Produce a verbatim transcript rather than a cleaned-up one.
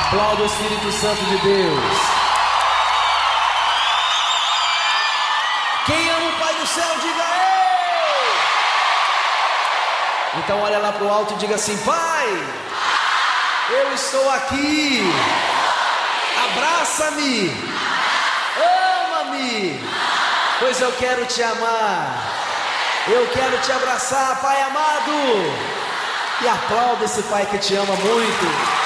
Aplauda o Espírito Santo de Deus. Quem ama o Pai do céu, diga ei! Então olha lá para o alto e diga assim: Pai, eu estou aqui. Abraça-me, ama-me, pois eu quero te amar. Eu quero te abraçar, Pai amado. E aplauda esse Pai que te ama muito.